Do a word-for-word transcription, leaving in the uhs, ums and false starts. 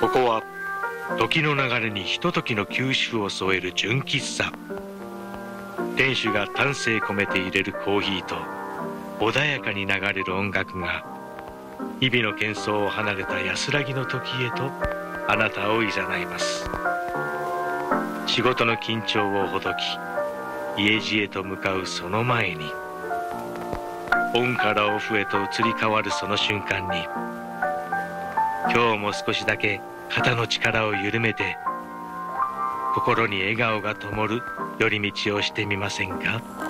こは時の流れにひとときの休止を添える純喫茶。店主が丹精込めて入れるコーヒーと穏やかに流れる音楽が日々の喧騒を離れた安らぎの時へとあなたを誘います。仕事の緊張をほどき家路へと向かうその前に、オンからオフへと移り変わるその瞬間に、今日も少しだけ肩の力を緩めて心に笑顔が灯る寄り道をしてみませんか。